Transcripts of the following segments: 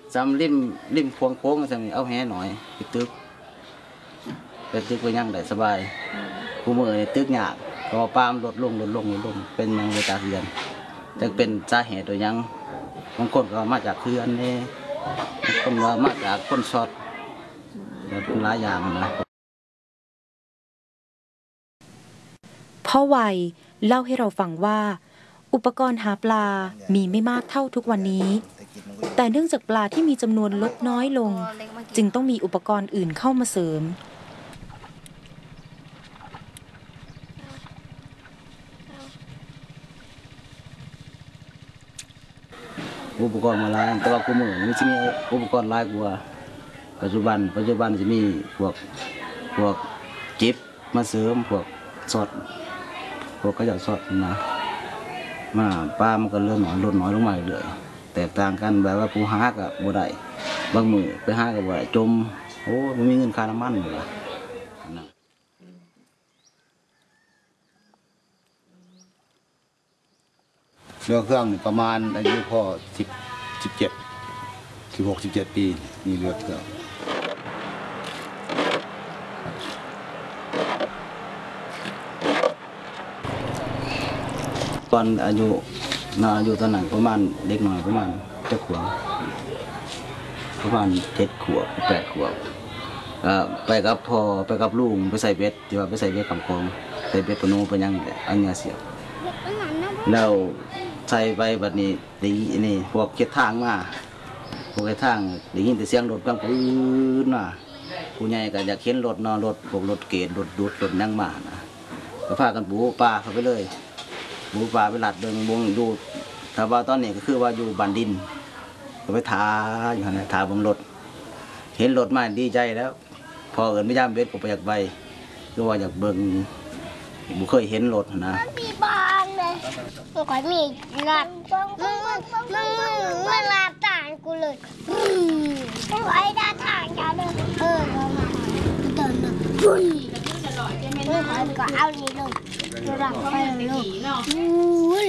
จำริมโค้งๆจำเอาแห่หน่อยไปตึกไปยังได้สบายกูมือในตึกหยาบก็ปามลดลงเป็นยังไปจากเรือนจะเป็นสาเหตุโดยยังบางคนก็มาจากเรือนนี่บางคนก็มาจากคนช็อตเป็นหลายอย่างนะพ่อวัยเล่าให้เราฟังว่าอุปกรณ์หาปลามีไม่มากเท่าทุกวันนี้แต่เนื่องจากปลาที่มีจำนวนลดน้อยลงจึงต้องมีอุปกรณ์อื่นเข้ามาเสริมอุปกรณ์มาหลายแต่ว่ากูมือมันจะมีอุปกรณ์หลายกว่าปัจจุบันจะมีพวกจิ๊บมาเสริมพวกสดพวกขยะสดนะมาปลามันก็เริ่มลดน้อยลงมาเรื่อยแตกต่างกันแบบว่าผู้หากับบัวได้บางมือไปหากับบัวได้จมโอ้ไม่มีเงินค่าน้ำมันเลยเรือเครื่องประมาณอายุพ่อ16-17 ปีมีเรือเครื่องตอนอายุตอนนั้นประมาณเด็กหน่อยประมาณ7 ขวบประมาณ7 ขวบ8 ขวบไปกับพ่อไปกับลุงไปใส่เบ็ดที่ว่าไปใส่เบ็ดคำคองใส่เบ็ดปนูไปยังอันเนี้ยเสียบแล้วใส่ไปแบบนี้นี่พวกเก็บทางมาพวกเก็บทางได้ยินแต่เสียงรถกำปืนมาผู้ใหญ่ก็อยากเห็นรถพวกรถเกตรถดูดรถนั่งมานะก็พากันปูปลาเข้าไปเลยปูปลาไปหลัดเดินวงดูถ้าว่าตอนนี้ก็คือว่าอยู่บันดินก็ไปท้าอยู่นะท้าบนรถเห็นรถมาดีใจแล้วพอเอิญไม่ย่ามเบ็ดก็ไปอยากไปก็ว่าอยากเบิ่งบุเคยเห็นรถนะมีบางเลยมันก็มีนัดมึงลาต่างกูเลยไอ้ด้านทางจะเดินเดินพุ่นมึงก็เอานี่ลงรักไปเลย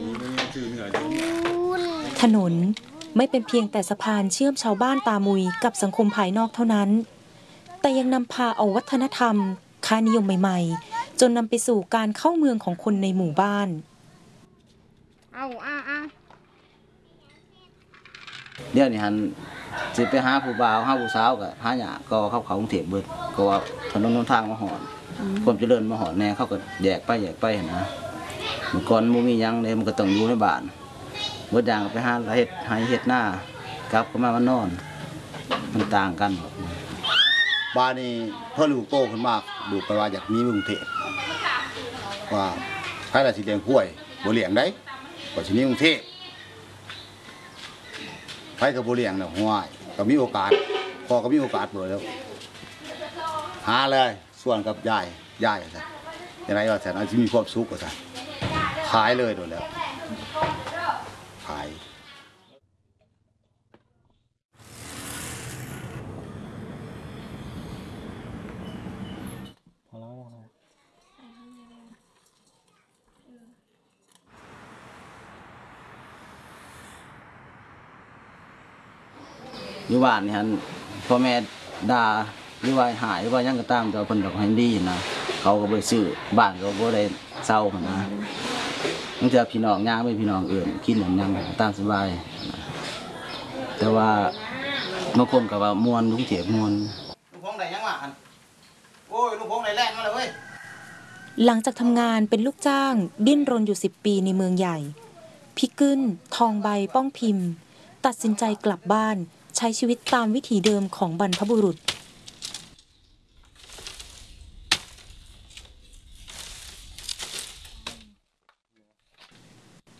ถนนไม่เป็นเพียงแต่สะพานเชื่อมชาวบ้านตามุยกับสังคมภายนอกเท่านั้นแต่ยังนำพาเอาวัฒนธรรมค่านิยมใหม่ๆจนนำไปสู่การเข้าเมืองของคนในหมู่บ้านเดี๋ยวนี้ฮันสิไปหาผู้บ่าวหาผู้สาวกับหาหยาก็เข้ากรุงเทพเบิดก็ว่าถนนทางมาหอดความเจริญมาหอดแน่เขาก็แยกไปนะเมื่อก่อนมันมียังเลยมันก็ต้องอยู่ในบ้านเมื่ออย่างไปหาเห็ดหน้ากลับก็มานอนมันต่างกันบ้านนี้เพื่อลูกโตขึ้นมากดูไปว่าอยากมีกรุงเทพว่าใครละสิเลี้ยงกล้วยบ่เลี้ยงได้ก็สิมีกรุงเทพใครก็บ่เลี้ยงแล้วห้วยก็มีโอกาสพอก็มีโอกาสเบิดแล้วหาเลยส่วนกับยายซะอย่างไรว่าแต่นั้นสิมีความสุขก็ซะขายเลยโดนแล้วขายอยู่บ้านนี่ฮะพ่อแม่ด่าหรือว่าหายหรือว่ายังก็ตามแต่เพิ่นก็ให้ดีนะเขาก็บ่ซื้อบ้านก็บ่ได้เซานะบางทีพี่น้องย่างไม่พี่น้องอื่นกินอย่างยังตามสบายแต่ว่าบางคนก็ว่ามวนลุงเจ็บมวนลุงพงได้ยังวะโอ้ยลุงพงได้แรงมาเลยเว้ยหลังจากทำงานเป็นลูกจ้างดิ้นรนอยู่10 ปีในเมืองใหญ่พี่กึ้นทองใบป้องพิมพ์ตัดสินใจกลับบ้านใช้ชีวิตตามวิถีเดิมของบรรพบุรุษ